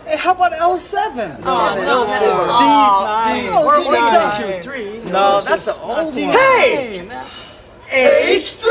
Hey, how about L7? No, D9. Or D9. Q3. No, that's the old one. Hey! H3!